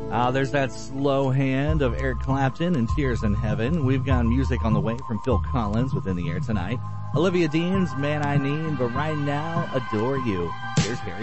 There's that slow hand of Eric Clapton and Tears in Heaven. We've got music on the way from Phil Collins within the air tonight. Olivia Dean's Man I Need, but right now, Adore You. Here's Harry.